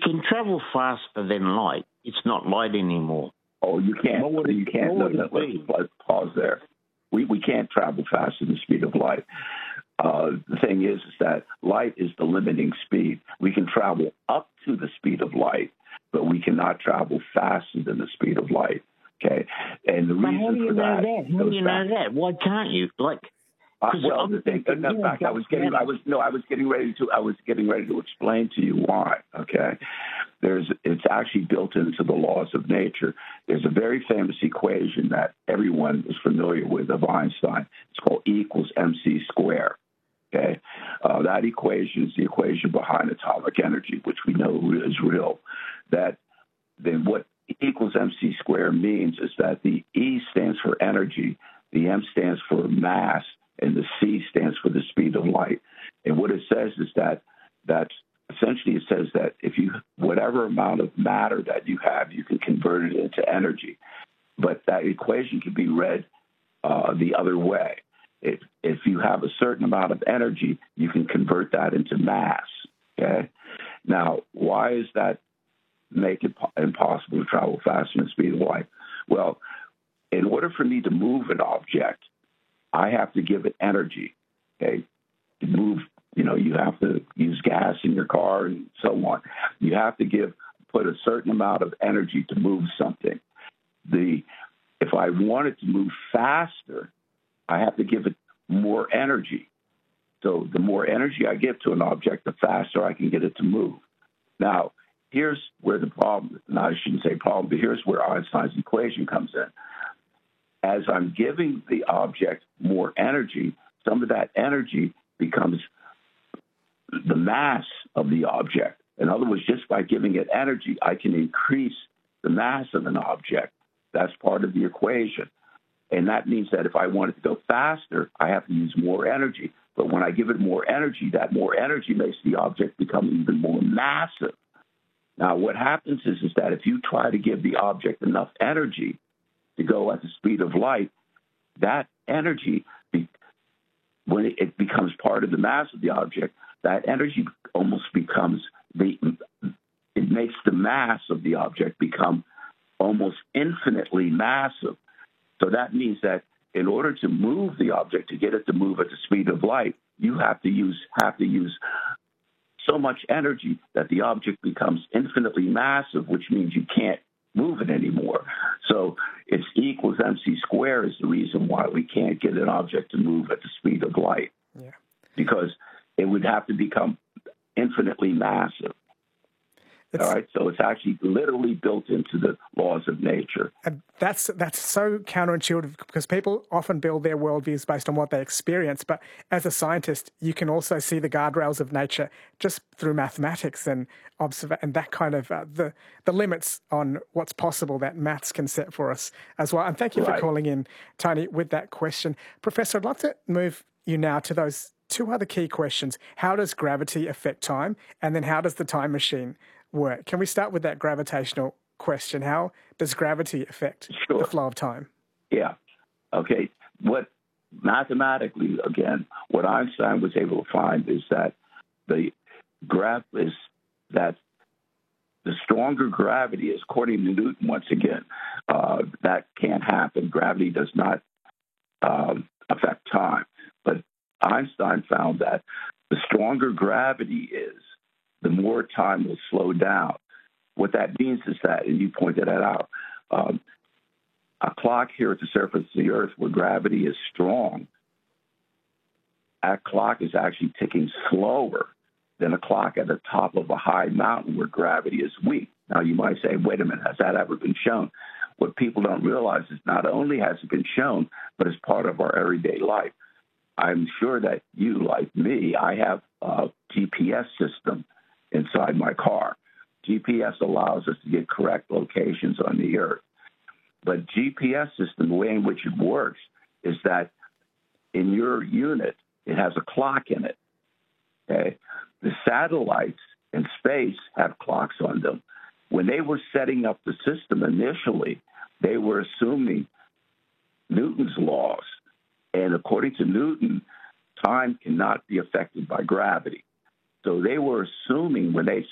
can travel faster than light, it's not light anymore. Oh, you can't. You can't. Let's pause there. We can't travel faster than the speed of light. The thing is that light is the limiting speed. We can travel up to the speed of light, but we cannot travel faster than the speed of light. Okay, and the reason for that. How do you know that? Why can't you? Well, the thing. In fact, I was getting ready to explain to you why. Okay, it's actually built into the laws of nature. There's a very famous equation that everyone is familiar with of Einstein. It's called E equals mc squared. Okay, that equation is the equation behind atomic energy, which we know is real. Then what E equals mc squared means is that the E stands for energy, the M stands for mass, and the C stands for the speed of light. And what it says is that essentially it says that whatever amount of matter that you have, you can convert it into energy. But that equation can be read the other way. If you have a certain amount of energy, you can convert that into mass. Okay. Now, why does that make it impossible to travel faster than the speed of light? Well, in order for me to move an object, I have to give it energy. Okay. To move, you have to use gas in your car and so on. You have to put a certain amount of energy to move something. If I want it to move faster, I have to give it more energy. So the more energy I give to an object, the faster I can get it to move. Now, here's where the problem, I shouldn't say problem, but here's where Einstein's equation comes in. As I'm giving the object more energy, some of that energy becomes the mass of the object. In other words, just by giving it energy, I can increase the mass of an object. That's part of the equation. And that means that if I want it to go faster, I have to use more energy. But when I give it more energy, that more energy makes the object become even more massive. Now, what happens is that if you try to give the object enough energy to go at the speed of light, that energy, when it becomes part of the mass of the object, that energy almost becomes it makes the mass of the object become almost infinitely massive. So that means that in order to move the object, to get it to move at the speed of light, you have to use so much energy that the object becomes infinitely massive, which means you can't move it anymore. So it's E equals mc squared is the reason why we can't get an object to move at the speed of light. Yeah. Because it would have to become infinitely massive. All right, so it's actually literally built into the laws of nature. And that's so counterintuitive because people often build their worldviews based on what they experience. But as a scientist, you can also see the guardrails of nature just through mathematics and and that kind of the limits on what's possible that maths can set for us as well. And thank you for calling in, Tony, with that question. Professor, I'd like to move you now to those two other key questions. How does gravity affect time? And then how does the time machine work? Can we start with that gravitational question? How does gravity affect the flow of time? Yeah. Okay. Mathematically, again, what Einstein was able to find is that the stronger gravity is, according to Newton, once again, that can't happen. Gravity does not affect time. But Einstein found that the stronger gravity is, the more time will slow down. What that means is that, and you pointed that out, a clock here at the surface of the Earth where gravity is strong, that clock is actually ticking slower than a clock at the top of a high mountain where gravity is weak. Now, you might say, wait a minute, has that ever been shown? What people don't realize is not only has it been shown, but it's part of our everyday life. I'm sure that you, like me, I have a GPS system inside my car. GPS allows us to get correct locations on the Earth. But GPS system, the way in which it works is that in your unit, it has a clock in it. Okay? The satellites in space have clocks on them. When they were setting up the system initially, they were assuming Newton's laws. And according to Newton, time cannot be affected by gravity. So they were assuming when they